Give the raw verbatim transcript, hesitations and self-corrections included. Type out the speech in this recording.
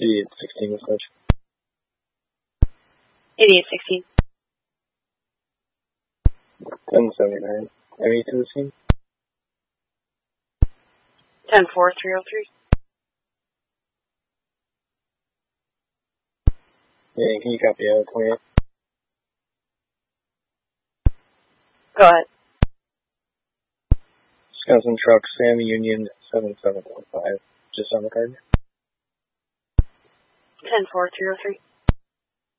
eighty-eight sixteen is such. eighty-eight sixteen. ten seventy-nine. M E to the scene. ten four three oh three. Yeah, can you copy out twenty-eight? Go ahead. Wisconsin truck, Sam Union seven seven one five. Just on the card. ten four three oh three.